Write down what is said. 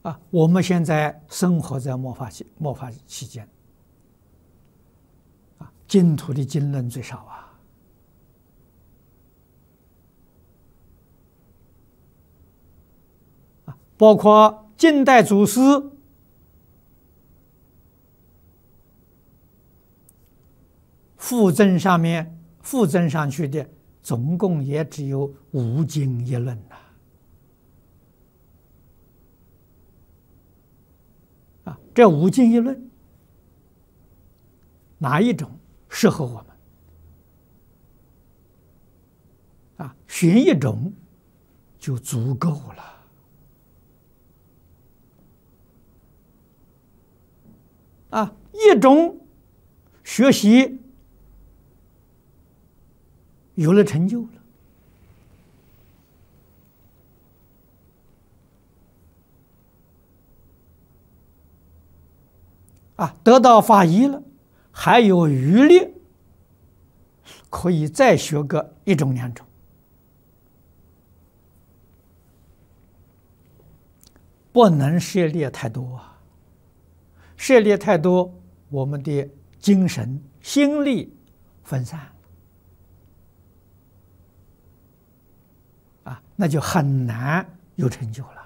我们现在生活在末法期间，净土的经论最少包括近代祖师附赠上去的，总共也只有5经一论这5经一论，哪一种适合我们？选一种就足够了。一种学习有了成就了，得到法益了，还有余力可以再学个1种2种，不能涉猎太多涉猎太多，我们的精神心力分散那就很难有成就了。